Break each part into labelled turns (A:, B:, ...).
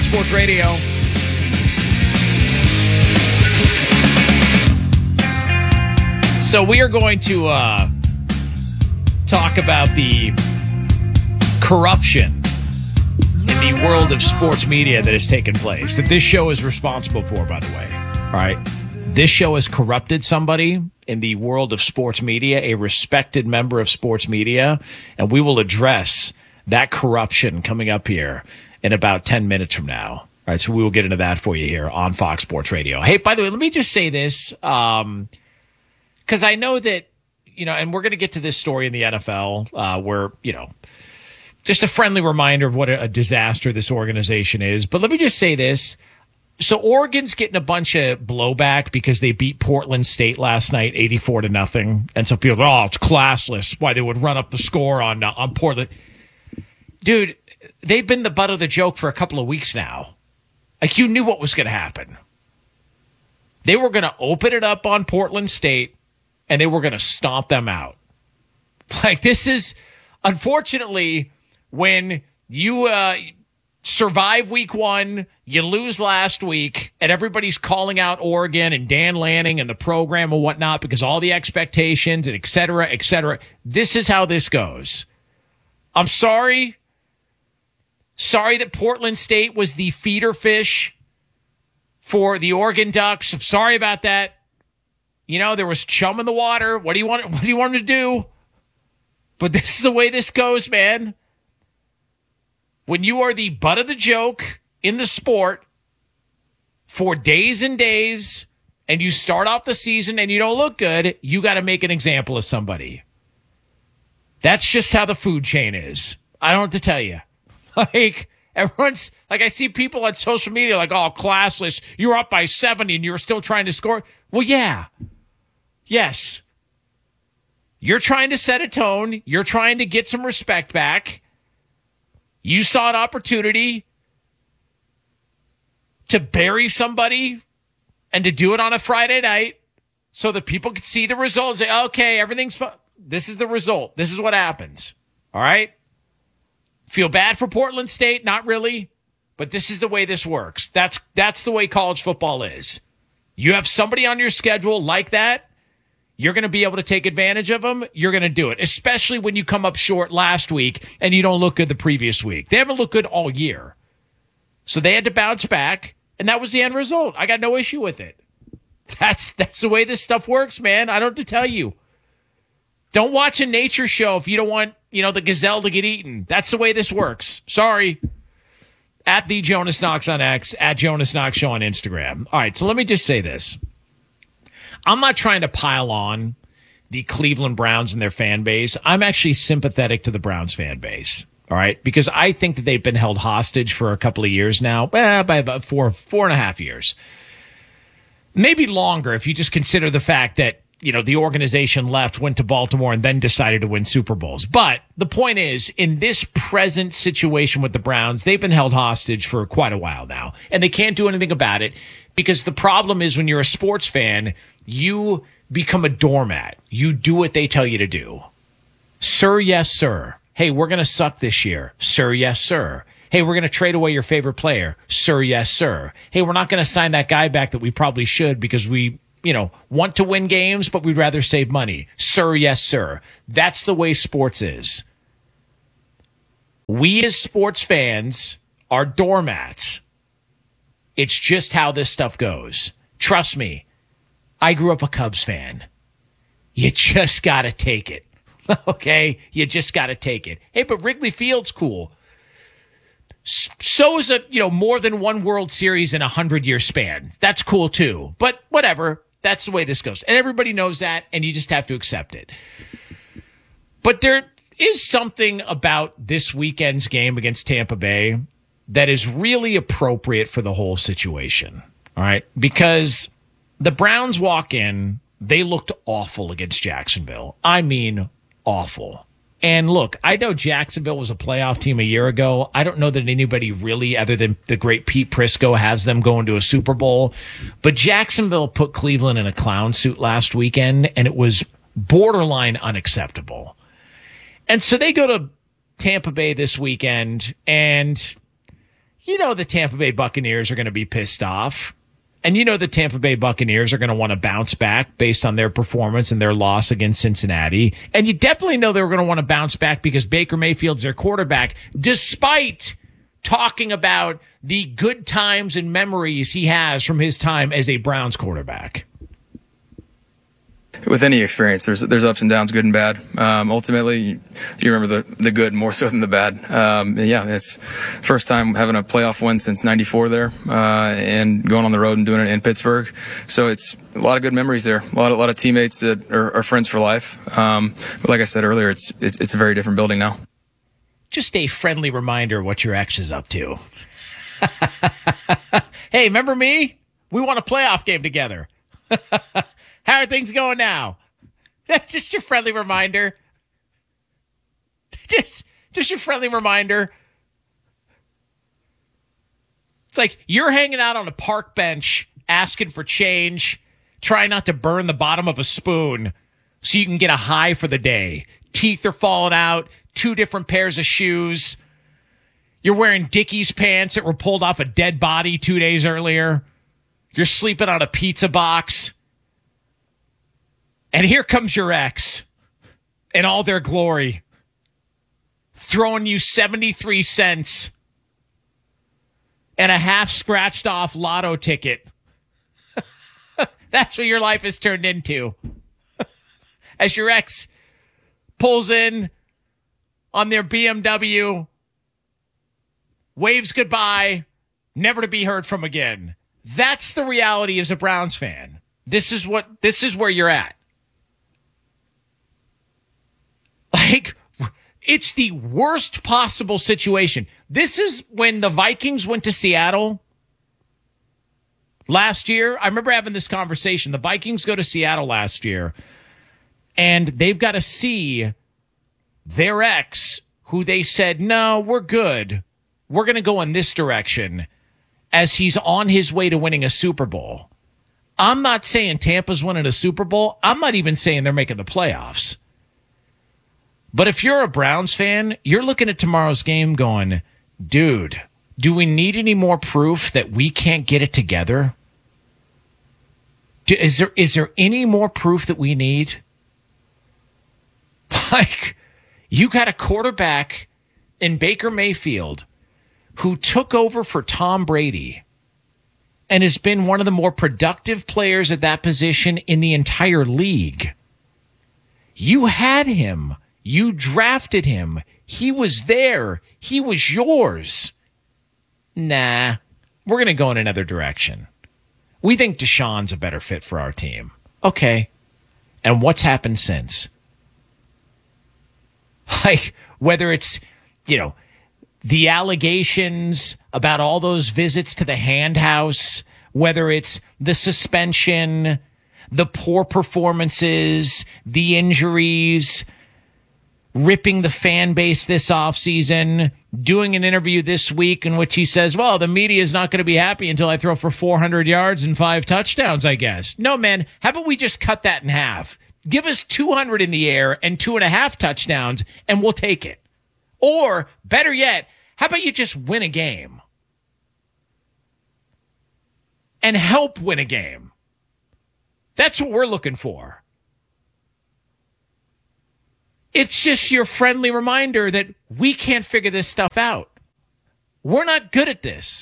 A: Sports Radio. So we are going to talk about the corruption in the world of sports media that has taken place, that this show is responsible for, by the way. All right. This show has corrupted somebody in the world of sports media, a respected member of sports media, and we will address that corruption coming up here in about 10 minutes from now. All right, so we will get into that for you here on Fox Sports Radio. Hey, by the way, let me just say this, because I know that, and we're going to get to this story in the NFL where, just a friendly reminder of what a disaster this organization is. But let me just say this. So Oregon's getting a bunch of blowback because they beat Portland State last night 84-0. And so people go, it's classless. Why they would run up the score on Portland. Dude, they've been the butt of the joke for a couple of weeks now. Like, you knew what was going to happen. They were going to open it up on Portland State, and they were going to stomp them out. Like, this is, unfortunately, when you survive week one, you lose last week, and everybody's calling out Oregon and Dan Lanning and the program and whatnot because all the expectations and et cetera, et cetera. This is how this goes. I'm sorry. Sorry that Portland State was the feeder fish for the Oregon Ducks. I'm sorry about that. There was chum in the water. What do you want them to do? But this is the way this goes, man. When you are the butt of the joke in the sport for days and days, and you start off the season and you don't look good, you got to make an example of somebody. That's just how the food chain is. I don't have to tell you. Like, everyone's, like, I see people on social media like, oh, classless, you were up by 70 and you were still trying to score. Well, yeah. Yes. You're trying to set a tone. You're trying to get some respect back. You saw an opportunity to bury somebody and to do it on a Friday night so that people could see the results. Say, okay, everything's fine. This is the result. This is what happens. All right? Feel bad for Portland State? Not really. But this is the way this works. That's the way college football is. You have somebody on your schedule like that, you're going to be able to take advantage of them. You're going to do it, especially when you come up short last week and you don't look good the previous week. They haven't looked good all year. So they had to bounce back, and that was the end result. I got no issue with it. That's the way this stuff works, man. I don't have to tell you. Don't watch a nature show if you don't want, the gazelle to get eaten. That's the way this works. Sorry. At the Jonas Knox on X, at Jonas Knox Show on Instagram. All right, so let me just say this. I'm not trying to pile on the Cleveland Browns and their fan base. I'm actually sympathetic to the Browns fan base. All right, because I think that they've been held hostage for a couple of years now, by about four and a half years. Maybe longer if you just consider the fact that, the organization left, went to Baltimore, and then decided to win Super Bowls. But the point is, in this present situation with the Browns, they've been held hostage for quite a while now, and they can't do anything about it because the problem is when you're a sports fan, you become a doormat. You do what they tell you to do. Sir, yes, sir. Hey, we're going to suck this year. Sir, yes, sir. Hey, we're going to trade away your favorite player. Sir, yes, sir. Hey, we're not going to sign that guy back that we probably should because we want to win games, but we'd rather save money. Sir, yes, sir. That's the way sports is. We as sports fans are doormats. It's just how this stuff goes. Trust me, I grew up a Cubs fan. You just got to take it. Okay? You just got to take it. Hey, but Wrigley Field's cool. So is more than one World Series in a 100-year span. That's cool too. But whatever. That's the way this goes. And everybody knows that, and you just have to accept it. But there is something about this weekend's game against Tampa Bay that is really appropriate for the whole situation. All right? Because the Browns walk in, they looked awful against Jacksonville. I mean, awful. And look, I know Jacksonville was a playoff team a year ago. I don't know that anybody really, other than the great Pete Prisco, has them going to a Super Bowl. But Jacksonville put Cleveland in a clown suit last weekend, and it was borderline unacceptable. And so they go to Tampa Bay this weekend, and, you know the Tampa Bay Buccaneers are going to be pissed off. And you know the Tampa Bay Buccaneers are going to want to bounce back based on their performance and their loss against Cincinnati. And you definitely know they're going to want to bounce back because Baker Mayfield's their quarterback, despite talking about the good times and memories he has from his time as a Browns quarterback.
B: With any experience, there's ups and downs, good and bad. Ultimately, you remember the good more so than the bad. Yeah, it's first time having a playoff win since '94 there, and going on the road and doing it in Pittsburgh. So it's a lot of good memories there. A lot of teammates that are friends for life. But like I said earlier, it's a very different building now.
A: Just a friendly reminder what your ex is up to. Hey, remember me? We won a playoff game together. How are things going now? That's just your friendly reminder. Just your friendly reminder. It's like you're hanging out on a park bench asking for change, trying not to burn the bottom of a spoon so you can get a high for the day. Teeth are falling out, 2 different pairs of shoes. You're wearing Dickies pants that were pulled off a dead body 2 days earlier. You're sleeping on a pizza box. And here comes your ex in all their glory, throwing you 73 cents and a half scratched off lotto ticket. That's what your life has turned into. As your ex pulls in on their BMW, waves goodbye, never to be heard from again. That's the reality as a Browns fan. This is where you're at. Like, it's the worst possible situation. This is when the Vikings went to Seattle last year. I remember having this conversation. The Vikings go to Seattle last year, and they've got to see their ex, who they said, no, we're good. We're going to go in this direction, as he's on his way to winning a Super Bowl. I'm not saying Tampa's winning a Super Bowl. I'm not even saying they're making the playoffs. But if you're a Browns fan, you're looking at tomorrow's game going, dude, do we need any more proof that we can't get it together? Is there any more proof that we need? Like, you got a quarterback in Baker Mayfield who took over for Tom Brady and has been one of the more productive players at that position in the entire league. You had him. You drafted him. He was there. He was yours. Nah, we're going to go in another direction. We think Deshaun's a better fit for our team. Okay. And what's happened since? Like, whether it's, the allegations about all those visits to the hand house, whether it's the suspension, the poor performances, the injuries, ripping the fan base this offseason, doing an interview this week in which he says, well, the media is not going to be happy until I throw for 400 yards and 5 touchdowns, I guess. No, man, how about we just cut that in half? Give us 200 in the air and 2.5 touchdowns, and we'll take it. Or, better yet, how about you just win a game? And help win a game. That's what we're looking for. It's just your friendly reminder that we can't figure this stuff out. We're not good at this.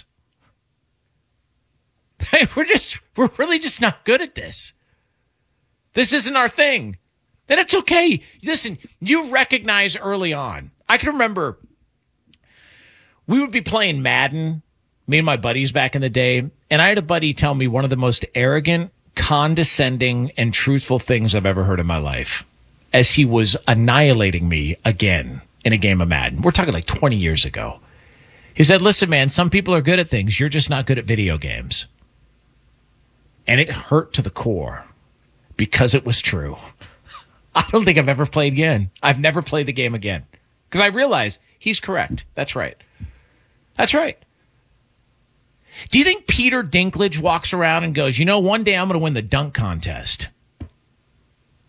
A: We're really just not good at this. This isn't our thing. And it's okay. Listen, you recognize early on. I can remember we would be playing Madden, me and my buddies back in the day, and I had a buddy tell me one of the most arrogant, condescending, and truthful things I've ever heard in my life, as he was annihilating me again in a game of Madden. We're talking like 20 years ago. He said, listen, man, some people are good at things. You're just not good at video games. And it hurt to the core because it was true. I don't think I've ever played again. I've never played the game again because I realize he's correct. That's right. That's right. Do you think Peter Dinklage walks around and goes, one day I'm going to win the dunk contest?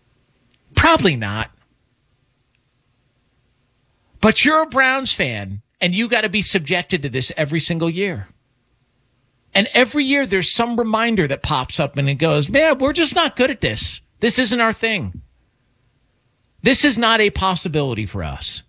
A: Probably not. But you're a Browns fan, And you got to be subjected to this every single year. And every year there's some reminder that pops up and it goes, man, we're just not good at this. This isn't our thing. This is not a possibility for us.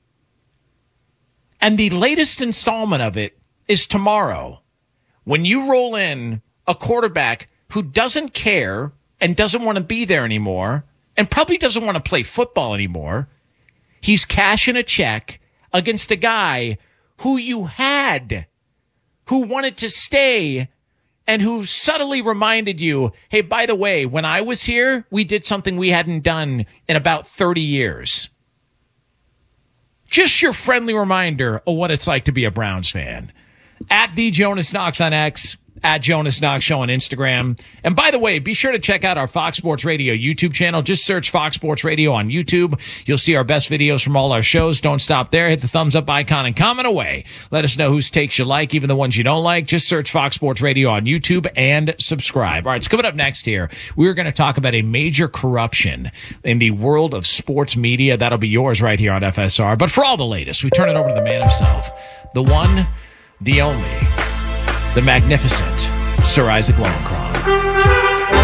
A: And the latest installment of it is tomorrow, when you roll in a quarterback who doesn't care and doesn't want to be there anymore and probably doesn't want to play football anymore. He's cashing a check against a guy who you had, who wanted to stay, and who subtly reminded you, hey, by the way, when I was here, we did something we hadn't done in about 30 years. Just your friendly reminder of what it's like to be a Browns fan. At the Jonas Knox on X, at Jonas Knox Show on Instagram. And by the way, be sure to check out our Fox Sports Radio YouTube channel. Just search Fox Sports Radio on YouTube. You'll see our best videos from all our shows. Don't stop there. Hit the thumbs up icon and comment away. Let us know whose takes you like, even the ones you don't like. Just search Fox Sports Radio on YouTube and subscribe. All right, so coming up next here, we're going to talk about a major corruption in the world of sports media. That'll be yours right here on FSR. But for all the latest, we turn it over to the man himself, the one, the only, the magnificent Sir Isaac Lowenkron.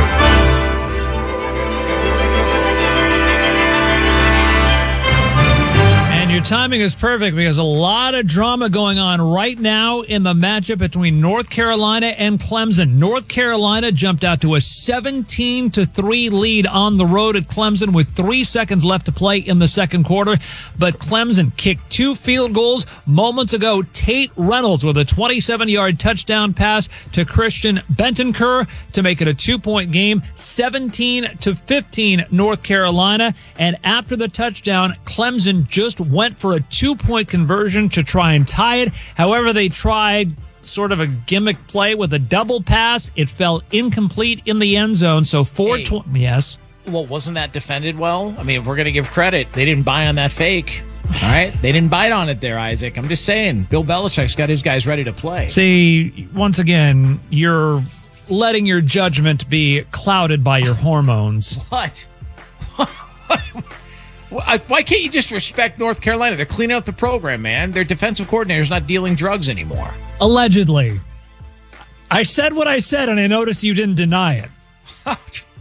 C: Your timing is perfect because a lot of drama going on right now in the matchup between North Carolina and Clemson. North Carolina jumped out to a 17-3 lead on the road at Clemson with 3 seconds left to play in the second quarter. But Clemson kicked 2 field goals moments ago. Tate Reynolds with a 27-yard touchdown pass to Christian Bentancur to make it a 2-point game, 17-15 North Carolina. And after the touchdown, Clemson just went for a 2-point conversion to try and tie it. However, they tried sort of a gimmick play with a double pass. It fell incomplete in the end zone. So 420. Yes.
A: Well, wasn't that defended well? I mean, if we're going to give credit, they didn't buy on that fake. All right? They didn't bite on it there, Isaac. I'm just saying, Bill Belichick's got his guys ready to play.
C: See, once again, you're letting your judgment be clouded by your hormones.
A: What? Why can't you just respect North Carolina? They're cleaning up the program, man. Their defensive coordinator's not dealing drugs anymore.
C: Allegedly. I said what I said, and I noticed you didn't deny it.
A: I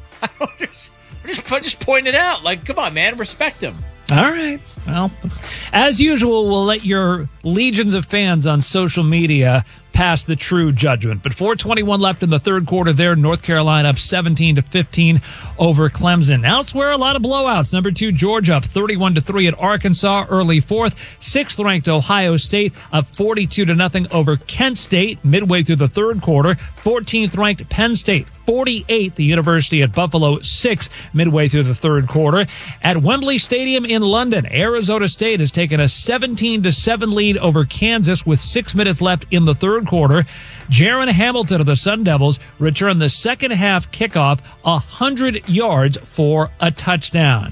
A: just pointing it out. Like, come on, man. Respect him.
C: All right. Well, as usual, we'll let your legions of fans on social media pass the true judgment. But 4:21 left in the third quarter there. North Carolina up 17-15 over Clemson. Elsewhere, a lot of blowouts. Number 2, Georgia up 31-3 at Arkansas early fourth. 6th ranked Ohio State up 42-0 over Kent State midway through the third quarter. 14th ranked Penn State 48th, the University at Buffalo 6 midway through the third quarter. At Wembley Stadium in London, Arizona State has taken a 17-7 lead over Kansas with 6 minutes left in the third quarter. Jaron Hamilton of the Sun Devils returned the second half kickoff 100 yards for a touchdown.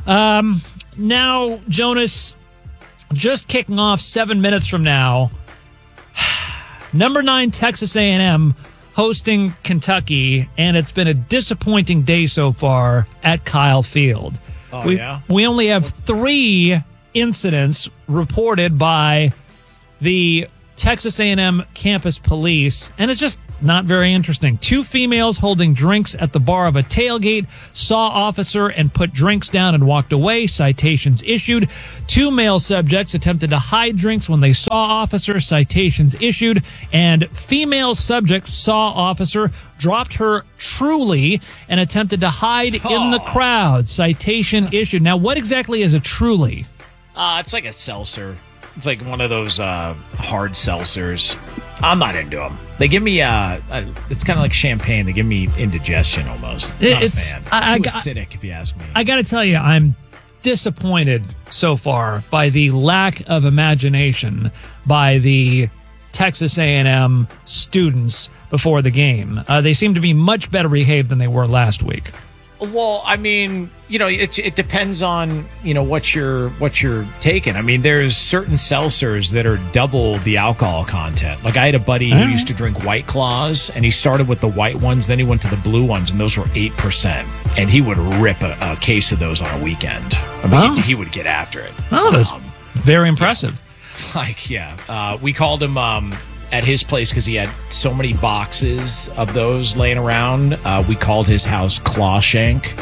C: Now, Jonas, just kicking off 7 minutes from now, number 9 Texas A&M hosting Kentucky, and it's been a disappointing day so far at Kyle Field. We only have 3 incidents reported by the Texas A&M campus police, and it's just not very interesting. 2 females holding drinks at the bar of a tailgate saw officer and put drinks down and walked away. Citations issued. 2 male subjects attempted to hide drinks when they saw officer. Citations issued. And female subject saw officer, dropped her Truly, and attempted to hide in the crowd. Citation issued. Now, what exactly is a Truly?
A: It's like a seltzer. It's like one of those hard seltzers. I'm not into them. They give me it's kind of like champagne. They give me indigestion almost. Not a fan. Too acidic, if you ask me.
C: I got to tell you, I'm disappointed so far by the lack of imagination by the Texas A&M students before the game. They seem to be much better behaved than they were last week.
A: Well, I mean, it depends on, what you're taking. I mean, there's certain seltzers that are double the alcohol content. Like I had a buddy who used to drink White Claws, and he started with the white ones, then he went to the blue ones, and those were 8%. And he would rip a case of those on a weekend. I mean, he would get after it.
C: Oh, that's very impressive.
A: we called him at his place because he had so many boxes of those laying around. We called his house Clawshank.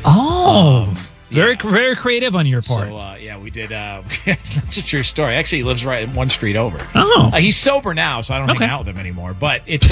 C: Very creative on your part.
A: So, we did. That's a true story. Actually, he lives right one street over. He's sober now, so I don't hang out with him anymore. But it's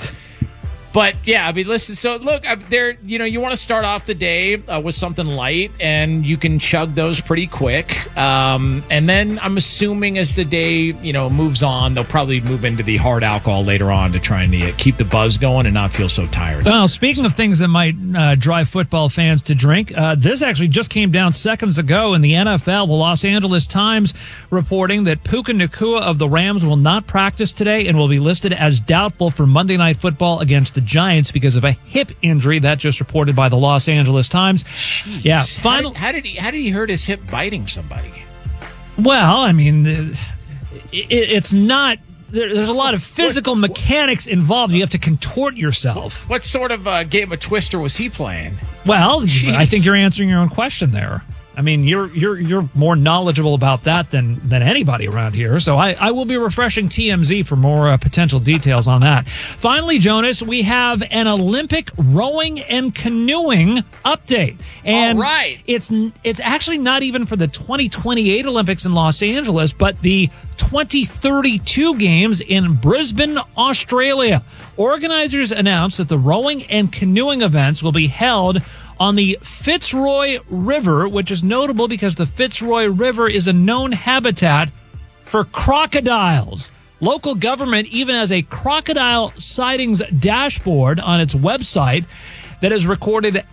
A: But yeah, I mean, listen. So look, there. You want to start off the day with something light, and you can chug those pretty quick. And then I'm assuming as the day moves on, they'll probably move into the hard alcohol later on to try and keep the buzz going and not feel so tired.
C: Well, speaking of things that might drive football fans to drink, this actually just came down seconds ago in the NFL. The Los Angeles Times reporting that Puka Nacua of the Rams will not practice today and will be listed as doubtful for Monday Night Football against the Giants because of a hip injury. That just reported by the Los Angeles Times.
A: Jeez.
C: Yeah,
A: how did he hurt his hip biting somebody?
C: Well, I mean, it's not. There's a lot of physical mechanics involved. You have to contort yourself.
A: What sort of game of Twister was he playing?
C: Well, I think you're answering your own question there. I mean, you're more knowledgeable about that than anybody around here. So I will be refreshing TMZ for more potential details on that. Finally, Jonas, we have an Olympic rowing and canoeing update. And
A: all right.
C: It's actually not even for the 2028 Olympics in Los Angeles, but the 2032 games in Brisbane, Australia. Organizers announced that the rowing and canoeing events will be held on the Fitzroy River, which is notable because the Fitzroy River is a known habitat for crocodiles. Local government even has a crocodile sightings dashboard on its website that has recorded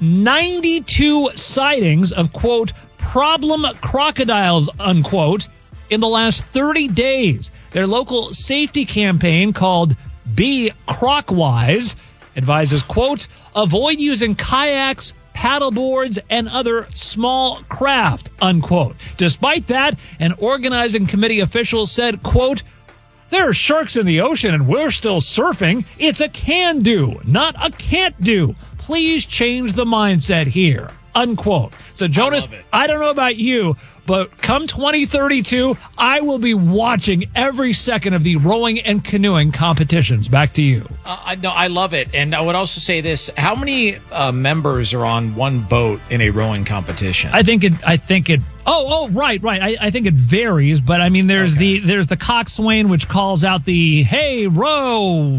C: 92 sightings of, quote, problem crocodiles, unquote, in the last 30 days. Their local safety campaign called Be Crocwise advises, quote, avoid using kayaks, paddleboards, and other small craft, unquote. Despite that, an organizing committee official said, quote, there are sharks in the ocean and we're still surfing. It's a can do, not a can't do. Please change the mindset here, unquote. So, Jonas, I don't know about you, but come 2032, I will be watching every second of the rowing and canoeing competitions. Back to you.
A: I love it. And I would also say this. How many members are on one boat in a rowing competition?
C: I think it. Oh, right. I think it varies, but I mean, there's the coxswain, which calls out the, hey, row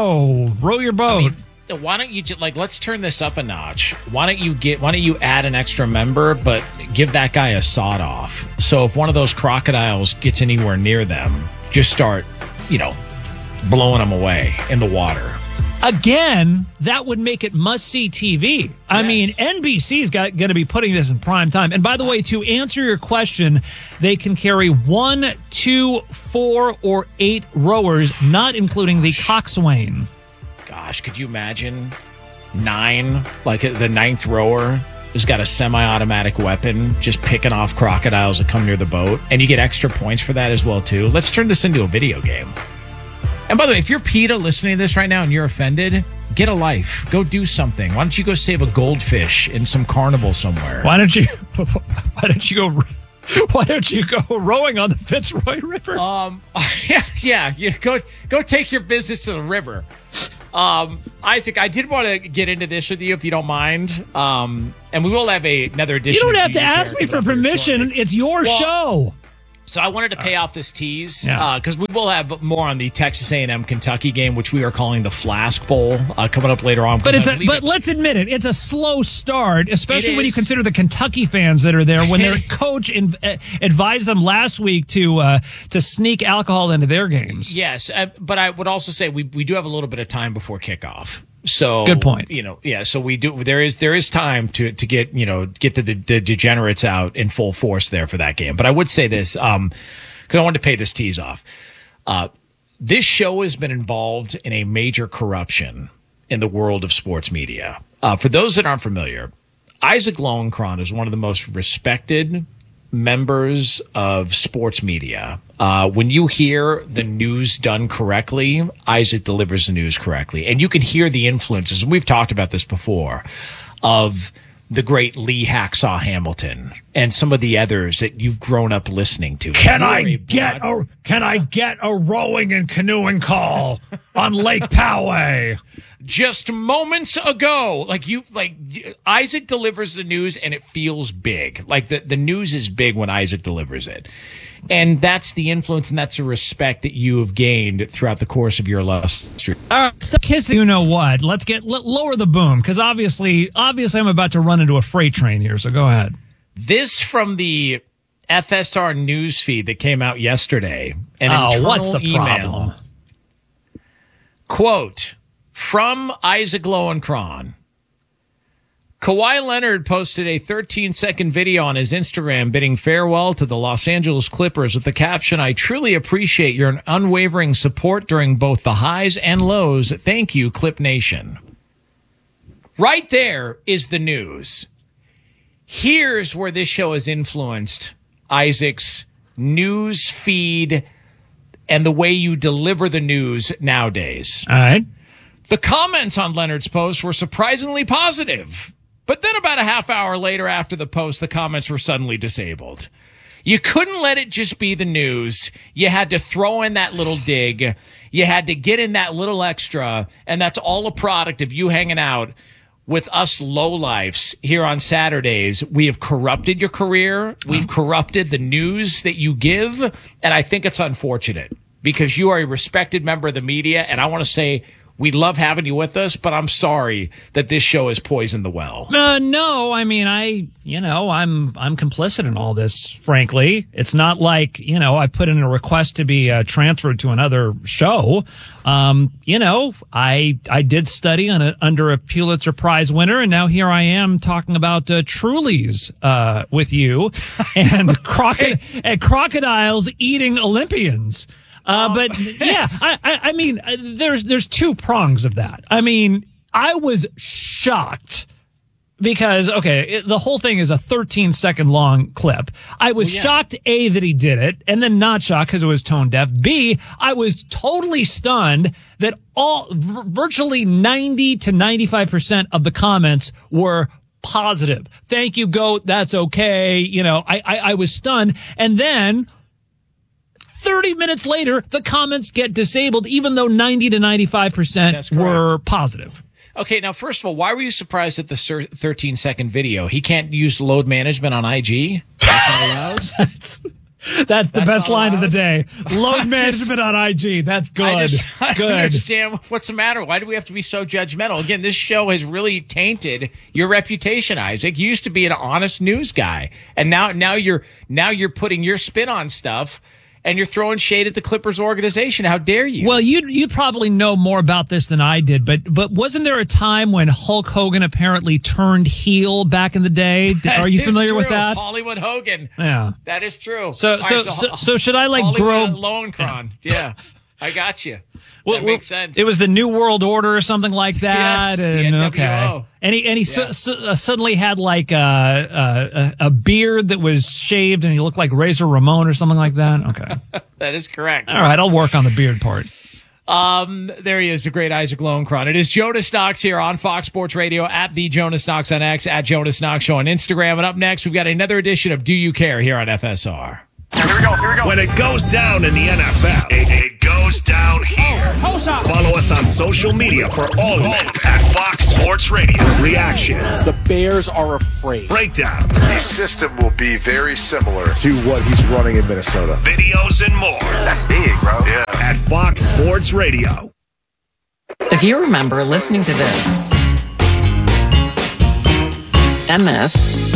C: your boat.
A: I mean, why don't you let's turn this up a notch? Why don't you add an extra member, but give that guy a sawed off? So if one of those crocodiles gets anywhere near them, just start, blowing them away in the water.
C: Again, that would make it must-see TV. I mean, NBC's going to be putting this in prime time. And by the way, to answer your question, they can carry 1, 2, 4, or 8 rowers, not including the coxswain.
A: Gosh, could you imagine 9, like the 9th rower who's got a semi-automatic weapon just picking off crocodiles that come near the boat? And you get extra points for that as well, too. Let's turn this into a video game. And by the way, if you're PETA listening to this right now and you're offended, get a life. Go do something. Why don't you go save a goldfish in some carnival somewhere?
C: Why don't you go rowing on the Fitzroy River?
A: Go take your business to the river. Isaac, I did want to get into this with you if you don't mind. And we will have another edition.
C: You don't have to ask me for permission. It's your show.
A: So I wanted to pay off this tease because we will have more on the Texas A&M Kentucky game, which we are calling the Flask Bowl, coming up later on.
C: But let's admit it, it's a slow start, especially when you consider the Kentucky fans that are there. When their coach advised them last week to sneak alcohol into their games.
A: Yes, but I would also say we do have a little bit of time before kickoff. So
C: good point.
A: So we do. There is time to get the degenerates out in full force there for that game. But I would say this because I wanted to pay this tease off. This show has been involved in a major corruption in the world of sports media. For those that aren't familiar, Isaac Lowenkron is one of the most respected members of sports media. When you hear the news done correctly, Isaac delivers the news correctly. And you can hear the influences, and we've talked about this before, of the great Lee Hacksaw Hamilton and some of the others that you've grown up listening to.
C: Can I get a rowing and canoeing call on Lake Poway?
A: Just moments ago, Isaac delivers the news and it feels big. Like the news is big when Isaac delivers it. And that's the influence and that's the respect that you have gained throughout the course of your illustrious.
C: Stop kissing. You know what? Let's lower the boom, because obviously I'm about to run into a freight train here. So go ahead.
A: This from the FSR news feed that came out yesterday. An internal
C: what's the
A: email.
C: problem?
A: Quote from Isaac Lowenkron. Kawhi Leonard posted a 13-second video on his Instagram bidding farewell to the Los Angeles Clippers with the caption, "I truly appreciate your unwavering support during both the highs and lows. Thank you, Clip Nation." Right there is the news. Here's where this show has influenced Isaac's news feed and the way you deliver the news nowadays.
C: All right.
A: The comments on Leonard's post were surprisingly positive. But then about a half hour later after the post, the comments were suddenly disabled. You couldn't let it just be the news. You had to throw in that little dig. You had to get in that little extra. And that's all a product of you hanging out with us lowlifes here on Saturdays. We have corrupted your career. We've corrupted the news that you give. And I think it's unfortunate because you are a respected member of the media. And I want to say, we love having you with us, but I'm sorry that this show has poisoned the well.
C: No, I mean, I'm complicit in all this, frankly. It's not like, I put in a request to be transferred to another show. I did study under a Pulitzer Prize winner, and now here I am talking about Trulies with you and crocodiles eating Olympians. But yeah, I mean, there's two prongs of that. I mean, I was shocked because, the whole thing is a 13-second long clip. I was shocked, A, that he did it, and then not shocked because it was tone deaf. B, I was totally stunned that virtually 90 to 95% of the comments were positive. Thank you, GOAT. That's okay. I was stunned. And then 30 minutes later, the comments get disabled, even though 90 to 95% were positive.
A: Okay, now, first of all, why were you surprised at the 13-second video? He can't use load management on IG? That's not allowed?
C: That's the best line of the day. Load management on IG. That's good.
A: I don't understand what's the matter. Why do we have to be so judgmental? Again, this show has really tainted your reputation, Isaac. You used to be an honest news guy, and now you're putting your spin on stuff. And you're throwing shade at the Clippers organization. How dare you?
C: Well, you probably know more about this than I did, but wasn't there a time when Hulk Hogan apparently turned heel back in the day? Are you familiar with that?
A: Hollywood Hogan.
C: Yeah.
A: That is true.
C: So should I grow
A: Lowenkron. Yeah. I got you. That makes sense.
C: It was the New World Order or something like that.
A: Yes,
C: and
A: NWO.
C: And he suddenly had a beard that was shaved and he looked like Razor Ramon or something like that. Okay.
A: That is correct.
C: All right, I'll work on the beard part.
A: There he is, the great Isaac Lowenkron. It is Jonas Knox here on Fox Sports Radio, at the Jonas Knox on X, at Jonas Knox Show on Instagram. And up next, we've got another edition of Do You Care here on FSR.
D: Here we go. When it goes down in the NFL, it goes down here. Follow us on social media for all of it at Fox Sports Radio. Reactions.
E: The Bears are afraid.
D: Breakdowns.
F: The system will be very similar to what he's running in Minnesota.
D: Videos and more.
F: That's big, bro. Yeah.
D: At Fox Sports Radio.
G: If you remember listening to this, and this,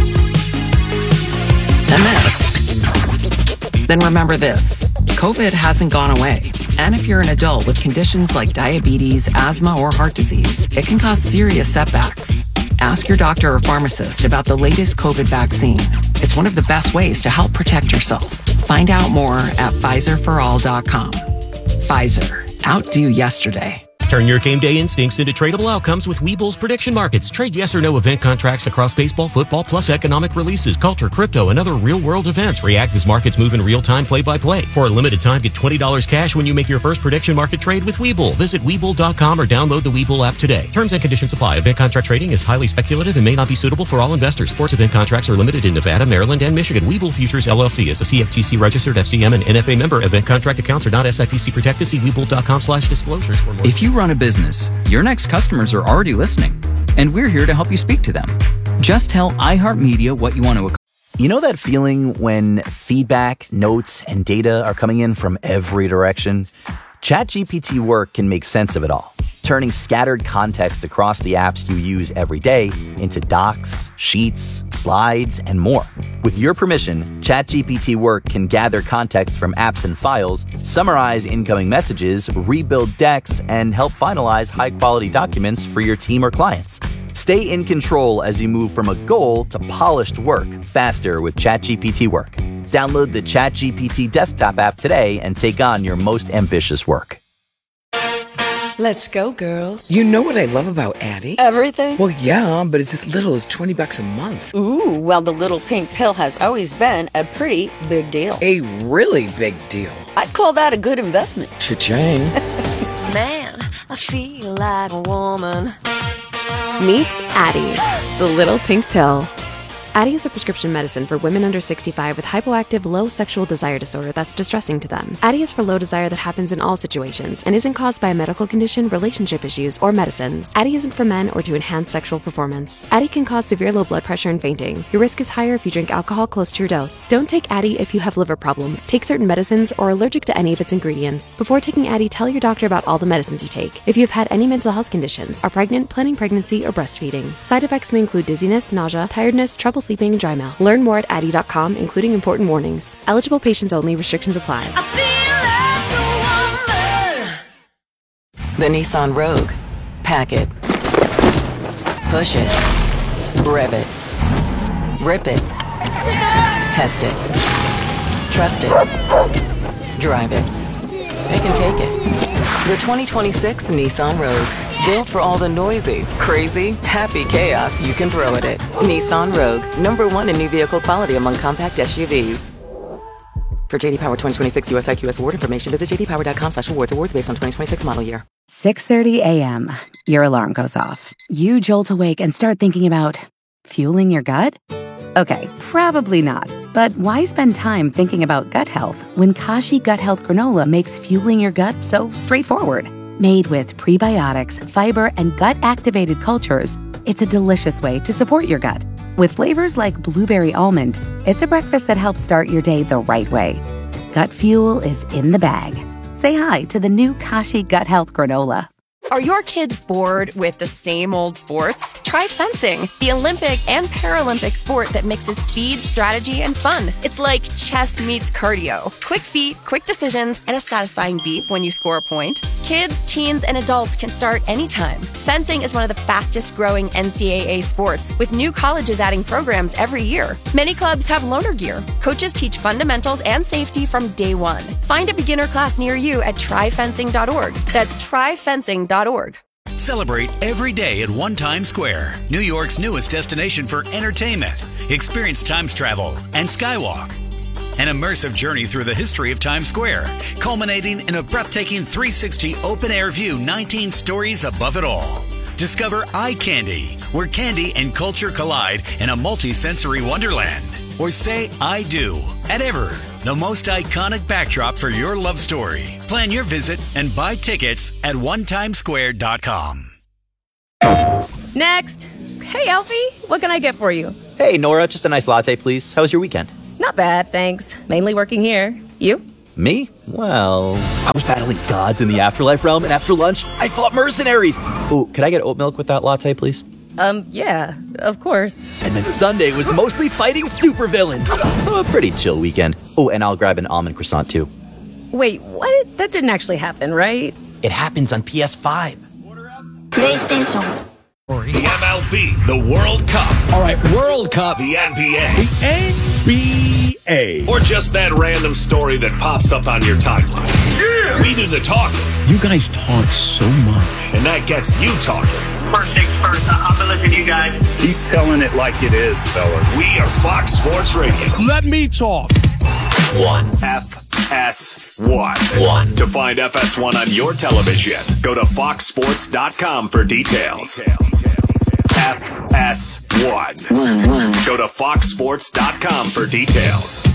G: then remember this. COVID hasn't gone away. And if you're an adult with conditions like diabetes, asthma, or heart disease, it can cause serious setbacks. Ask your doctor or pharmacist about the latest COVID vaccine. It's one of the best ways to help protect yourself. Find out more at PfizerForAll.com. Pfizer. Outdo yesterday.
H: Turn your game day instincts into tradable outcomes with Webull's prediction markets. Trade yes or no event contracts across baseball, football, plus economic releases, culture, crypto, and other real-world events. React as markets move in real time, play-by-play. For a limited time, get $20 cash when you make your first prediction market trade with Webull. Visit Webull.com or download the Webull app today. Terms and conditions apply. Event contract trading is highly speculative and may not be suitable for all investors. Sports event contracts are limited in Nevada, Maryland, and Michigan. Webull Futures LLC is a CFTC registered FCM and NFA member. Event contract accounts are not SIPC protected. See Webull.com/disclosures for more.
I: If you run a business, your next customers are already listening, and we're here to help you speak to them. Just tell iHeartMedia what you want to accomplish.
J: You know that feeling when feedback, notes, and data are coming in from every direction? ChatGPT Work can make sense of it all, turning scattered context across the apps you use every day into docs, sheets, slides, and more. With your permission, ChatGPT Work can gather context from apps and files, summarize incoming messages, rebuild decks, and help finalize high-quality documents for your team or clients. Stay in control as you move from a goal to polished work faster with ChatGPT Work. Download the ChatGPT desktop app today and take on your most ambitious work.
K: Let's go, girls.
L: You know what I love about Addie?
K: Everything?
L: Well, yeah, but it's as little as $20 a month.
K: Ooh, well, the little pink pill has always been a pretty big deal.
L: A really big deal.
K: I'd call that a good investment.
L: Cha-ching.
M: Man, I feel like a woman.
N: Meet Addie, the little pink pill. Addie is a prescription medicine for women under 65 with hypoactive low sexual desire disorder that's distressing to them. Addie is for low desire that happens in all situations and isn't caused by a medical condition, relationship issues, or medicines. Addie isn't for men or to enhance sexual performance. Addie can cause severe low blood pressure and fainting. Your risk is higher if you drink alcohol close to your dose. Don't take Addie if you have liver problems, take certain medicines, or are allergic to any of its ingredients. Before taking Addie, tell your doctor about all the medicines you take. If you have had any mental health conditions, are pregnant, planning pregnancy, or breastfeeding. Side effects may include dizziness, nausea, tiredness, trouble sleeping, and dry mouth. Learn more at Addie.com, including important warnings. Eligible patients only. Restrictions apply.
G: The Nissan Rogue. Pack it. Push it. Rev it. Rip it. Test it. Trust it. Drive it. They can take it. The 2026 Nissan Rogue. Built for all the noisy, crazy, happy chaos you can throw at it. Nissan Rogue. #1 in new vehicle quality among compact SUVs. For JD Power 2026 US IQS award information, visit jdpower.com/awards. Awards based on 2026 model year.
O: 6:30 a.m. Your alarm goes off. You jolt awake and start thinking about fueling your gut? Okay, probably not. But why spend time thinking about gut health when Kashi Gut Health Granola makes fueling your gut so straightforward? Made with prebiotics, fiber, and gut-activated cultures, it's a delicious way to support your gut. With flavors like blueberry almond, it's a breakfast that helps start your day the right way. Gut fuel is in the bag. Say hi to the new Kashi Gut Health Granola.
P: Are your kids bored with the same old sports? Try fencing, the Olympic and Paralympic sport that mixes speed, strategy, and fun. It's like chess meets cardio. Quick feet, quick decisions, and a satisfying beep when you score a point. Kids, teens, and adults can start anytime. Fencing is one of the fastest growing NCAA sports, with new colleges adding programs every year. Many clubs have loaner gear. Coaches teach fundamentals and safety from day one. Find a beginner class near you at tryfencing.org. That's tryfencing.org.
Q: Celebrate every day at One Times Square, New York's newest destination for entertainment. Experience Times Travel and Skywalk, an immersive journey through the history of Times Square, culminating in a breathtaking 360 open-air view, 19 stories above it all. Discover Eye Candy, where candy and culture collide in a multi-sensory wonderland. Or say I do at Ever, the most iconic backdrop for your love story. Plan your visit and buy tickets at onetimesquare.com.
R: Next. Hey, Alfie, what can I get for you?
J: Hey, Nora, just a nice latte, please. How was your weekend?
R: Not bad, thanks. Mainly working here. You?
J: Me? Well, I was battling gods in the afterlife realm, and after lunch, I fought mercenaries. Oh, could I get oat milk with that latte, please?
R: Yeah, of course.
J: And then Sunday was mostly fighting supervillains. So a pretty chill weekend. Oh, and I'll grab an almond croissant, too.
R: Wait, what? That didn't actually happen, right?
J: It happens on PS5.
S: PlayStation.
D: The MLB, the World Cup.
A: All right, World Cup.
D: The NBA. Or just that random story that pops up on your timeline. Yeah! We do the talking.
S: You guys talk so much.
D: And that gets you talking.
T: First things first, I've been listening to you guys.
S: Keep telling it like it is, fellas.
D: We are Fox Sports Radio.
S: Let me talk.
D: FS1. To find FS1 on your television, go to foxsports.com for details. FS1. Go to foxsports.com for details.